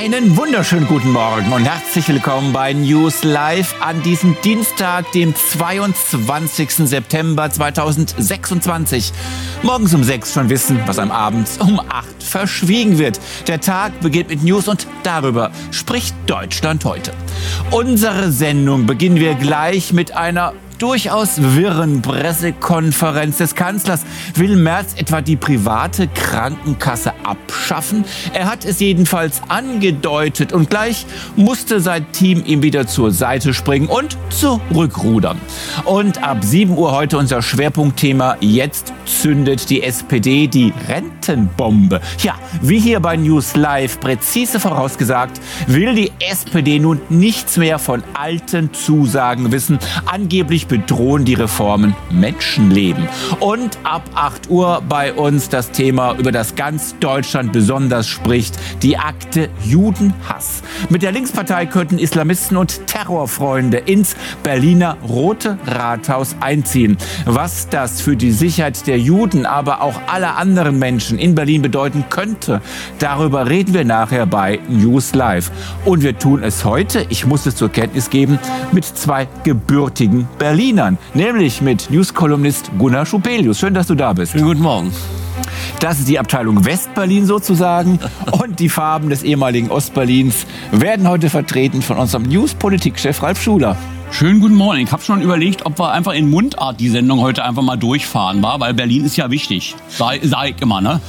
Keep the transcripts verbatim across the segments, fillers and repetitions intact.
Einen wunderschönen guten Morgen und herzlich willkommen bei News Live an diesem Dienstag, dem zweiundzwanzigsten September zweitausendsechsundzwanzig. Morgens um sechs schon wissen, was am Abend um acht verschwiegen wird. Der Tag beginnt mit News und darüber spricht Deutschland heute. Unsere Sendung beginnen wir gleich mit einer durchaus wirren Pressekonferenz des Kanzlers. Will Merz etwa die private Krankenkasse abschaffen? Er hat es jedenfalls angedeutet und gleich musste sein Team ihm wieder zur Seite springen und zurückrudern. Und ab sieben Uhr heute unser Schwerpunktthema: Jetzt zündet die S P D die Rentenbombe. Ja, wie hier bei News Live präzise vorausgesagt, will die S P D nun nichts mehr von alten Zusagen wissen. Angeblich bedrohen die Reformen Menschenleben. Und ab acht Uhr bei uns das Thema, über das ganz Deutschland besonders spricht: die Akte Judenhass. Mit der Linkspartei könnten Islamisten und Terrorfreunde ins Berliner Rote Rathaus einziehen. Was das für die Sicherheit der Juden, aber auch aller anderen Menschen in Berlin bedeuten könnte, darüber reden wir nachher bei News Live. Und wir tun es heute, ich muss es zur Kenntnis geben, mit zwei gebürtigen Berlinern, nämlich mit News-Kolumnist Gunnar Schupelius. Schön, dass du da bist. Schönen guten Morgen. Das ist die Abteilung Westberlin sozusagen und die Farben des ehemaligen Ostberlins werden heute vertreten von unserem News-Politikchef Ralf Schuler. Schönen guten Morgen. Ich habe schon überlegt, ob wir einfach in Mundart die Sendung heute einfach mal durchfahren, war, weil Berlin ist ja wichtig. Sag, sag ich immer, ne?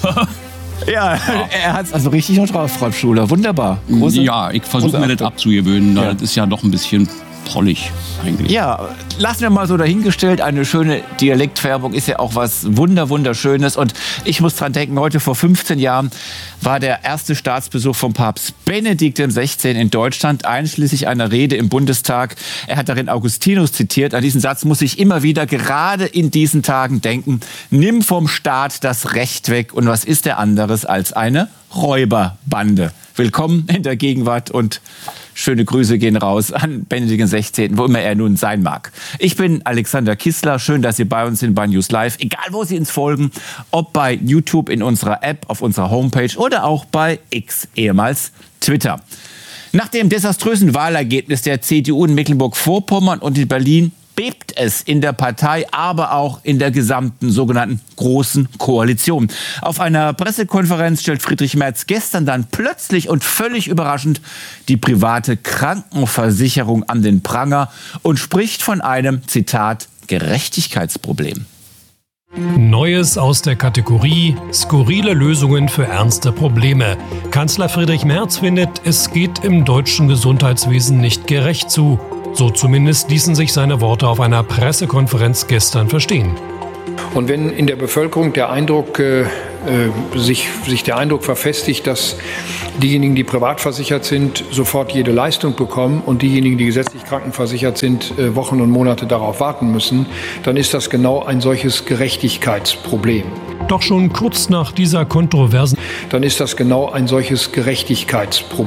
Ja, ja, er hat es also richtig noch drauf, Ralf Schuler. Wunderbar. Große, ja, ich versuche mir das abzugewöhnen. Ja. Das ist ja doch ein bisschen prollig eigentlich. Ja, lassen wir mal so dahingestellt. Eine schöne Dialektfärbung ist ja auch was wunder wunderschönes. Und ich muss dran denken, heute vor fünfzehn Jahren war der erste Staatsbesuch von Papst Benedikt der Sechzehnte. in Deutschland, einschließlich einer Rede im Bundestag. Er hat darin Augustinus zitiert. An diesen Satz muss ich immer wieder gerade in diesen Tagen denken: Nimm vom Staat das Recht weg. Und was ist der anderes als eine Räuberbande? Willkommen in der Gegenwart und schöne Grüße gehen raus an Benedikt der Sechzehnte., wo immer er nun sein mag. Ich bin Alexander Kissler. Schön, dass Sie bei uns sind bei News Live. Egal, wo Sie uns folgen, ob bei YouTube, in unserer App, auf unserer Homepage oder auch bei X, ehemals Twitter. Nach dem desaströsen Wahlergebnis der C D U in Mecklenburg-Vorpommern und in Berlin bebt es in der Partei, aber auch in der gesamten sogenannten Großen Koalition. Auf einer Pressekonferenz stellt Friedrich Merz gestern dann plötzlich und völlig überraschend die private Krankenversicherung an den Pranger und spricht von einem, Zitat, Gerechtigkeitsproblem. Neues aus der Kategorie skurrile Lösungen für ernste Probleme. Kanzler Friedrich Merz findet, es geht im deutschen Gesundheitswesen nicht gerecht zu. So zumindest ließen sich seine Worte auf einer Pressekonferenz gestern verstehen. Und wenn in der Bevölkerung der Eindruck, äh, sich, sich der Eindruck verfestigt, dass diejenigen, die privat versichert sind, sofort jede Leistung bekommen und diejenigen, die gesetzlich krankenversichert sind, äh, Wochen und Monate darauf warten müssen, dann ist das genau ein solches Gerechtigkeitsproblem. Doch schon kurz nach dieser kontroversen Dann ist das genau ein solches Gerechtigkeitsproblem.